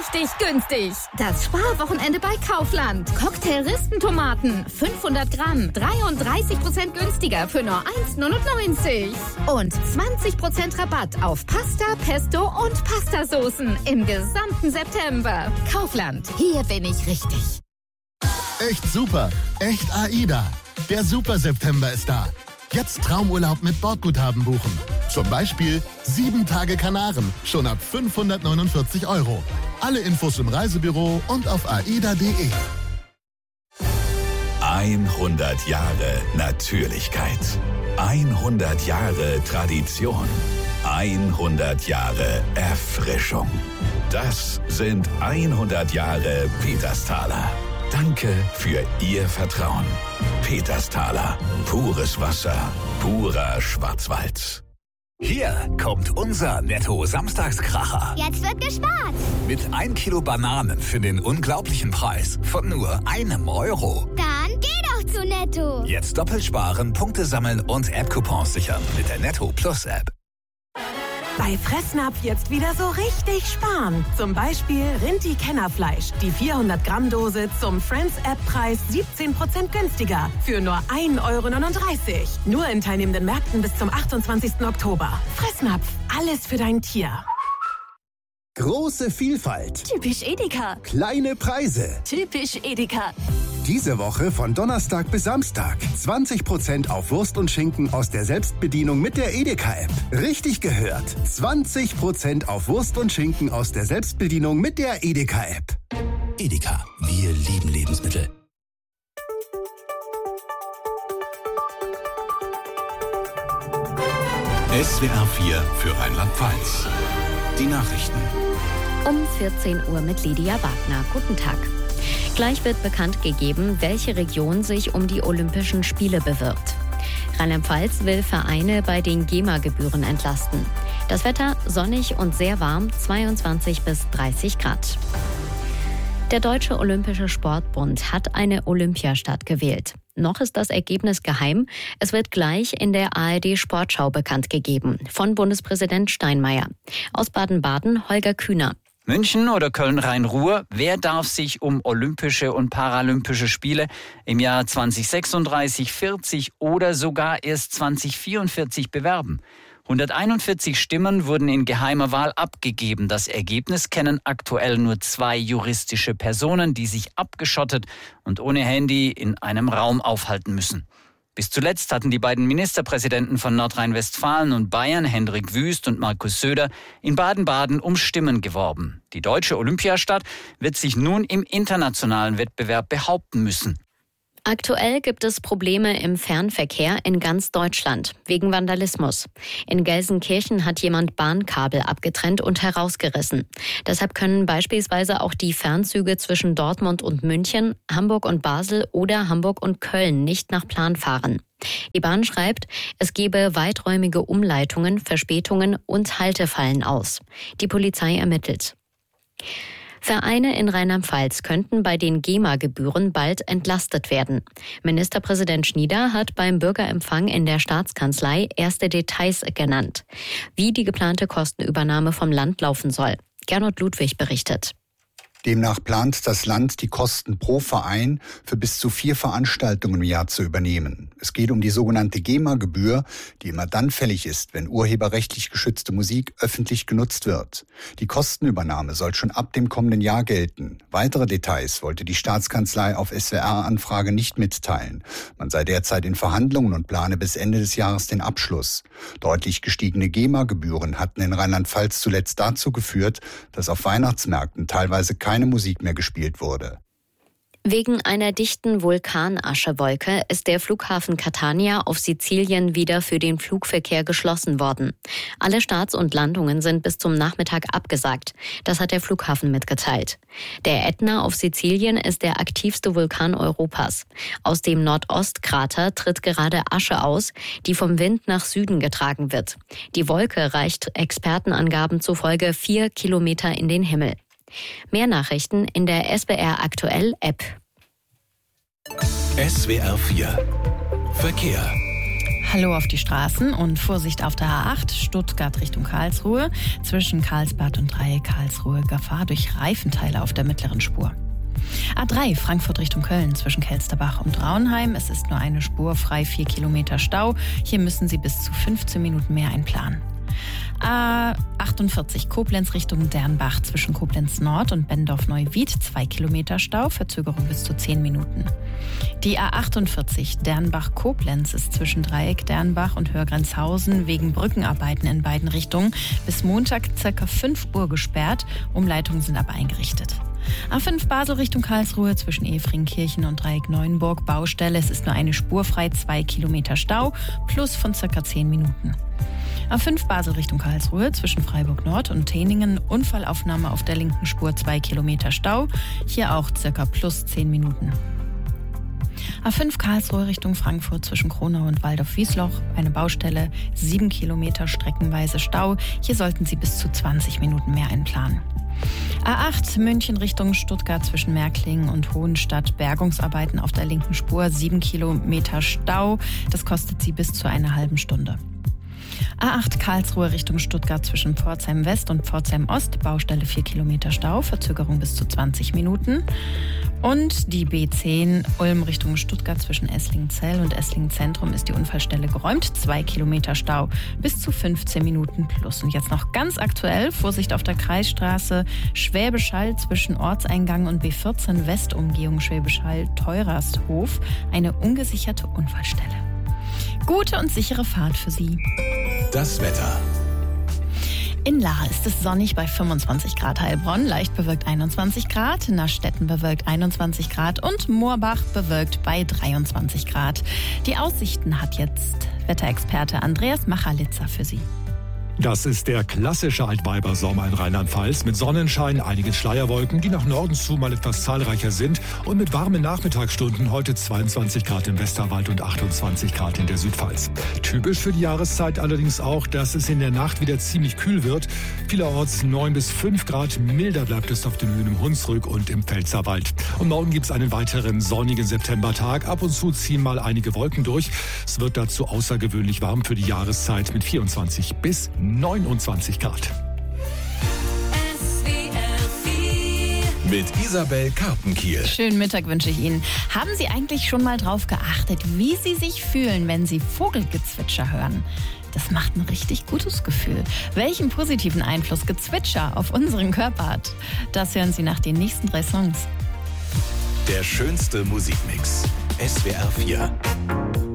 richtig günstig. Das Sparwochenende bei Kaufland. Cocktail-Ristentomaten, 500 Gramm, 33% günstiger für nur 1,99 €. Und 20% Rabatt auf Pasta, Pesto und Pastasoßen im gesamten September. Kaufland, hier bin ich richtig. Echt super, echt AIDA. Der Super September ist da. Jetzt Traumurlaub mit Bordguthaben buchen. Zum Beispiel 7 Tage Kanaren, schon ab 549 €. Alle Infos im Reisebüro und auf aida.de. 100 Jahre Natürlichkeit. 100 Jahre Tradition. 100 Jahre Erfrischung. Das sind 100 Jahre Petersthaler. Danke für Ihr Vertrauen. Petersthaler. Pures Wasser. Purer Schwarzwald. Hier kommt unser Netto-Samstagskracher. Jetzt wird gespart. Mit 1 Kilo Bananen für den unglaublichen Preis von nur €1. Dann geh doch zu Netto. Jetzt doppelt sparen, Punkte sammeln und App-Coupons sichern mit der Netto Plus App. Bei Fressnapf jetzt wieder so richtig sparen. Zum Beispiel Rinti-Kennerfleisch. Die 400-Gramm-Dose zum Friends-App-Preis 17% günstiger. Für nur €1,39 €. Nur in teilnehmenden Märkten bis zum 28. Oktober. Fressnapf. Alles für dein Tier. Große Vielfalt. Typisch Edeka. Kleine Preise. Typisch Edeka. Diese Woche von Donnerstag bis Samstag. 20% auf Wurst und Schinken aus der Selbstbedienung mit der Edeka-App. Richtig gehört. 20% auf Wurst und Schinken aus der Selbstbedienung mit der Edeka-App. Edeka, wir lieben Lebensmittel. SWR 4 für Rheinland-Pfalz. Die Nachrichten. Um 14 Uhr mit Lydia Wagner. Guten Tag. Gleich wird bekannt gegeben, welche Region sich um die Olympischen Spiele bewirbt. Rheinland-Pfalz will Vereine bei den GEMA-Gebühren entlasten. Das Wetter sonnig und sehr warm, 22 bis 30 Grad. Der Deutsche Olympische Sportbund hat eine Olympiastadt gewählt. Noch ist das Ergebnis geheim. Es wird gleich in der ARD-Sportschau bekannt gegeben. Von Bundespräsident Steinmeier. Aus Baden-Baden Holger Kühner. München oder Köln-Rhein-Ruhr, wer darf sich um Olympische und Paralympische Spiele im Jahr 2036, 40 oder sogar erst 2044 bewerben? 141 Stimmen wurden in geheimer Wahl abgegeben. Das Ergebnis kennen aktuell nur 2 juristische Personen, die sich abgeschottet und ohne Handy in einem Raum aufhalten müssen. Bis zuletzt hatten die beiden Ministerpräsidenten von Nordrhein-Westfalen und Bayern, Hendrik Wüst und Markus Söder, in Baden-Baden um Stimmen geworben. Die deutsche Olympiastadt wird sich nun im internationalen Wettbewerb behaupten müssen. Aktuell gibt es Probleme im Fernverkehr in ganz Deutschland wegen Vandalismus. In Gelsenkirchen hat jemand Bahnkabel abgetrennt und herausgerissen. Deshalb können beispielsweise auch die Fernzüge zwischen Dortmund und München, Hamburg und Basel oder Hamburg und Köln nicht nach Plan fahren. Die Bahn schreibt, es gebe weiträumige Umleitungen, Verspätungen und Haltefallen aus. Die Polizei ermittelt. Vereine in Rheinland-Pfalz könnten bei den GEMA-Gebühren bald entlastet werden. Ministerpräsident Schnieder hat beim Bürgerempfang in der Staatskanzlei erste Details genannt, wie die geplante Kostenübernahme vom Land laufen soll. Gernot Ludwig berichtet. Demnach plant das Land, die Kosten pro Verein für bis zu 4 Veranstaltungen im Jahr zu übernehmen. Es geht um die sogenannte GEMA-Gebühr, die immer dann fällig ist, wenn urheberrechtlich geschützte Musik öffentlich genutzt wird. Die Kostenübernahme soll schon ab dem kommenden Jahr gelten. Weitere Details wollte die Staatskanzlei auf SWR-Anfrage nicht mitteilen. Man sei derzeit in Verhandlungen und plane bis Ende des Jahres den Abschluss. Deutlich gestiegene GEMA-Gebühren hatten in Rheinland-Pfalz zuletzt dazu geführt, dass auf Weihnachtsmärkten teilweise keine Musik mehr gespielt wurde. Wegen einer dichten Vulkanaschewolke ist der Flughafen Catania auf Sizilien wieder für den Flugverkehr geschlossen worden. Alle Starts und Landungen sind bis zum Nachmittag abgesagt. Das hat der Flughafen mitgeteilt. Der Ätna auf Sizilien ist der aktivste Vulkan Europas. Aus dem Nordostkrater tritt gerade Asche aus, die vom Wind nach Süden getragen wird. Die Wolke reicht Expertenangaben zufolge 4 Kilometer in den Himmel. Mehr Nachrichten in der SWR Aktuell App. SWR 4 Verkehr. Hallo auf die Straßen und Vorsicht auf der A8 Stuttgart Richtung Karlsruhe. Zwischen Karlsbad und Dreieck Karlsruhe Gefahr durch Reifenteile auf der mittleren Spur. A3 Frankfurt Richtung Köln zwischen Kelsterbach und Raunheim. Es ist nur eine Spur frei, 4 Kilometer Stau. Hier müssen Sie bis zu 15 Minuten mehr einplanen. A48 Koblenz Richtung Dernbach zwischen Koblenz Nord und Bendorf-Neuwied 2 Kilometer Stau, Verzögerung bis zu 10 Minuten. Die A48 Dernbach-Koblenz ist zwischen Dreieck Dernbach und Hörgrenzhausen wegen Brückenarbeiten in beiden Richtungen bis Montag ca. 5 Uhr gesperrt. Umleitungen sind aber eingerichtet. A5 Basel Richtung Karlsruhe zwischen Efringkirchen und Dreieck Neuenburg Baustelle. Es ist nur eine Spur frei, 2 Kilometer Stau plus von ca. 10 Minuten. A5 Basel Richtung Karlsruhe zwischen Freiburg Nord und Teningen. Unfallaufnahme auf der linken Spur, 2 Kilometer Stau. Hier auch ca. plus 10 Minuten. A5 Karlsruhe Richtung Frankfurt zwischen Kronau und Waldorf-Wiesloch. Eine Baustelle, 7 Kilometer streckenweise Stau. Hier sollten Sie bis zu 20 Minuten mehr einplanen. A8 München Richtung Stuttgart zwischen Märklingen und Hohenstadt. Bergungsarbeiten auf der linken Spur, 7 Kilometer Stau. Das kostet Sie bis zu einer halben Stunde. A8 Karlsruhe Richtung Stuttgart zwischen Pforzheim West und Pforzheim Ost. Baustelle 4 Kilometer Stau, Verzögerung bis zu 20 Minuten. Und die B10 Ulm Richtung Stuttgart zwischen Esslingenzell und Esslingen-Zentrum ist die Unfallstelle geräumt. 2 Kilometer Stau, bis zu 15 Minuten plus. Und jetzt noch ganz aktuell, Vorsicht auf der Kreisstraße Schwäbisch Hall zwischen Ortseingang und B14 Westumgehung Schwäbisch Hall Teurasthof. Eine ungesicherte Unfallstelle. Gute und sichere Fahrt für Sie. Das Wetter. In Lahr ist es sonnig bei 25 Grad, Heilbronn leicht bewölkt 21 Grad, Nastetten bewölkt 21 Grad und Moorbach bewölkt bei 23 Grad. Die Aussichten hat jetzt Wetterexperte Andreas Machalitzer für Sie. Das ist der klassische Altweibersommer in Rheinland-Pfalz mit Sonnenschein, einigen Schleierwolken, die nach Norden zu mal etwas zahlreicher sind und mit warmen Nachmittagsstunden heute 22 Grad im Westerwald und 28 Grad in der Südpfalz. Typisch für die Jahreszeit allerdings auch, dass es in der Nacht wieder ziemlich kühl wird. Vielerorts 9 bis 5 Grad, milder bleibt es auf den Höhen im Hunsrück und im Pfälzerwald. Und morgen gibt es einen weiteren sonnigen Septembertag. Ab und zu ziehen mal einige Wolken durch. Es wird dazu außergewöhnlich warm für die Jahreszeit mit 24 bis 29 Grad. Mit Isabel Karpenkiel. Schönen Mittag wünsche ich Ihnen. Haben Sie eigentlich schon mal drauf geachtet, wie Sie sich fühlen, wenn Sie Vogelgezwitscher hören? Das macht ein richtig gutes Gefühl. Welchen positiven Einfluss Gezwitscher auf unseren Körper hat, das hören Sie nach den nächsten 3 Songs. Der schönste Musikmix. SWR 4.